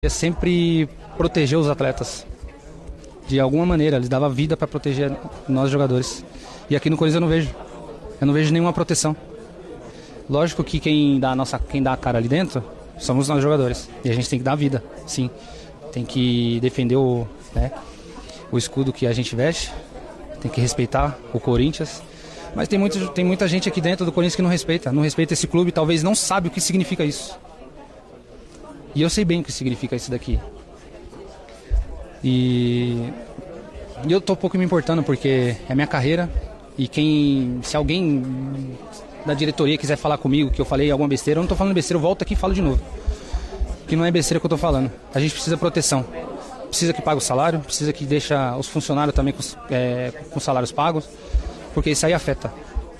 É sempre proteger os atletas. De alguma maneira, eles davam vida para proteger nós jogadores. E aqui no Corinthians eu não vejo. Eu não vejo nenhuma proteção. Lógico que quem dá a cara ali dentro somos nós jogadores. E a gente tem que dar vida, sim. Tem que defender o escudo que a gente veste. Tem que respeitar o Corinthians. Mas tem muita gente aqui dentro do Corinthians que não respeita esse clube, talvez não sabe o que significa isso. E eu sei bem o que significa isso daqui. E eu tô um pouco me importando porque é minha carreira. E se alguém da diretoria quiser falar comigo que eu falei alguma besteira, eu não tô falando besteira, eu volto aqui e falo de novo. Que não é besteira que eu tô falando. A gente precisa de proteção. Precisa que pague o salário, precisa que deixe os funcionários também com salários pagos, porque isso aí afeta.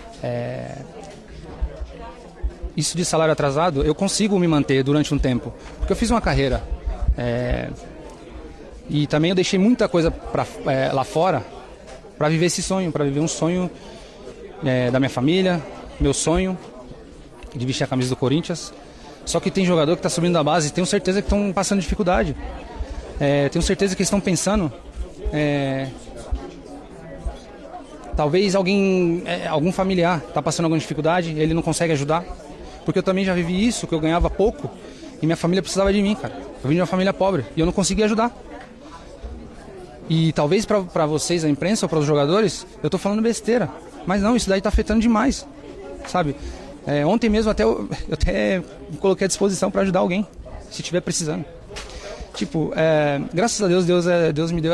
Isso de salário atrasado, eu consigo me manter durante um tempo, porque eu fiz uma carreira. E também eu deixei muita coisa lá fora para viver esse sonho, para viver um sonho da minha família, meu sonho de vestir a camisa do Corinthians. Só que tem jogador que está subindo da base e tenho certeza que estão passando dificuldade. Tenho certeza que eles estão pensando. Talvez algum familiar está passando alguma dificuldade, ele não consegue ajudar. Porque eu também já vivi isso, que eu ganhava pouco e minha família precisava de mim, cara. Eu vim de uma família pobre e eu não conseguia ajudar. E talvez para vocês, a imprensa ou para os jogadores, eu tô falando besteira. Mas não, isso daí tá afetando demais, sabe? Ontem mesmo eu até me coloquei à disposição para ajudar alguém, se estiver precisando. Tipo, graças a Deus, Deus me deu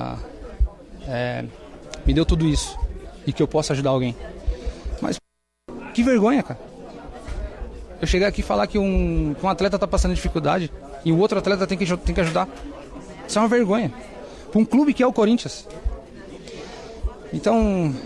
me deu tudo isso. E que eu possa ajudar alguém. Mas que vergonha, cara. Eu chegar aqui e falar que um atleta tá passando dificuldade e o outro atleta tem que ajudar. Isso é uma vergonha. Para um clube que é o Corinthians. Então,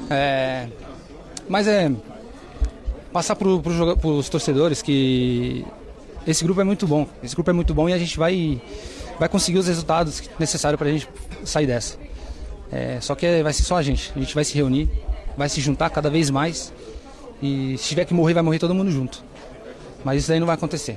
mas passar para os torcedores que esse grupo é muito bom. Esse grupo é muito bom e a gente vai conseguir os resultados necessários para a gente sair dessa. Só que vai ser só a gente vai se reunir, vai se juntar cada vez mais e se tiver que morrer, vai morrer todo mundo junto. Mas isso aí não vai acontecer.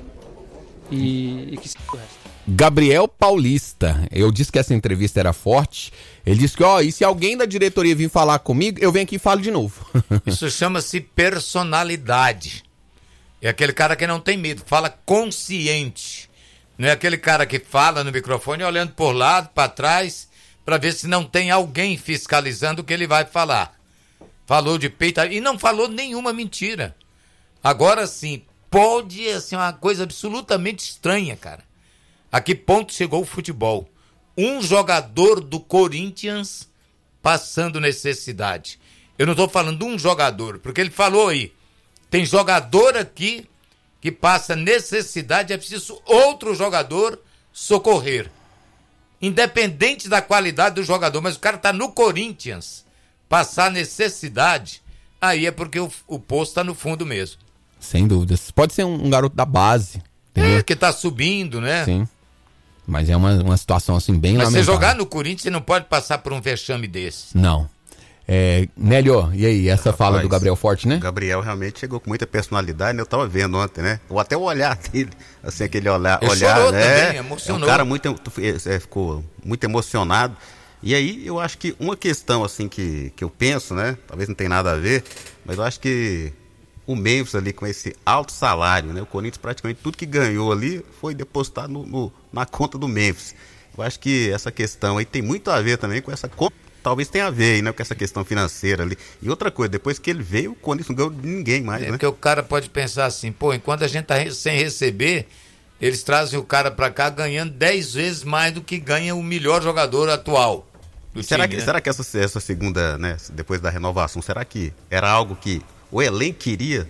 E que se o resto. Gabriel Paulista, eu disse que essa entrevista era forte. Ele disse que, e se alguém da diretoria vir falar comigo, eu venho aqui e falo de novo. Isso chama-se personalidade. É aquele cara que não tem medo, fala consciente. Não é aquele cara que fala no microfone olhando por lado, para trás, para ver se não tem alguém fiscalizando o que ele vai falar. Falou de peito e não falou nenhuma mentira. Agora sim, pode ser uma coisa absolutamente estranha, cara. A que ponto chegou o futebol? Um jogador do Corinthians passando necessidade. Eu não estou falando de um jogador, porque ele falou aí, tem jogador aqui que passa necessidade, é preciso outro jogador socorrer. Independente da qualidade do jogador, mas o cara está no Corinthians, passar necessidade, aí é porque o poço está no fundo mesmo. Sem dúvidas. Pode ser um garoto da base. Que está subindo, né? Sim. Mas é uma situação assim bem lamentável. Mas você jogar no Corinthians, você não pode passar por um vexame desse. Não. Nélio, e aí, essa fala do Gabriel Forte, né? O Gabriel realmente chegou com muita personalidade, né? Eu tava vendo ontem, né? Até o olhar dele, assim, aquele olhar, chorou, né? Também, emocionou. Um cara ficou muito emocionado. E aí, eu acho que uma questão, assim, que eu penso, né? Talvez não tenha nada a ver, mas eu acho que o Memphis ali com esse alto salário, né? O Corinthians praticamente tudo que ganhou ali foi depositado na conta do Memphis. Eu acho que essa questão aí tem muito a ver também com essa conta. Talvez tenha a ver aí, né, com essa questão financeira ali. E outra coisa, depois que ele veio, o Corinthians não ganhou de ninguém mais, né? Porque o cara pode pensar assim, enquanto a gente tá sem receber, eles trazem o cara pra cá ganhando 10 vezes mais do que ganha o melhor jogador atual do será time, que, será que essa segunda, né, depois da renovação, será que era algo que o elenco queria?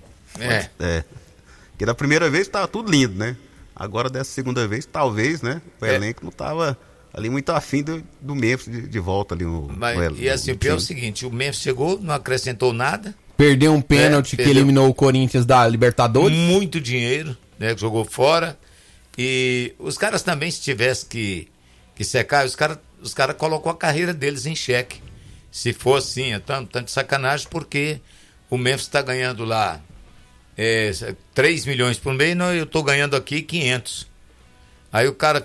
Porque da primeira vez estava tudo lindo, né? Agora dessa segunda vez, talvez, né, o elenco não estava ali muito afim do Memphis de volta ali no e assim, o pior é o seguinte, o Memphis chegou, não acrescentou nada. Perdeu um pênalti que eliminou o Corinthians da Libertadores. Muito dinheiro, né, que jogou fora. E os caras também, se tivesse que secar, os caras colocou a carreira deles em xeque. Se for assim, tanto de sacanagem, porque o Memphis está ganhando lá 3 milhões por mês, eu estou ganhando aqui 500. Aí o cara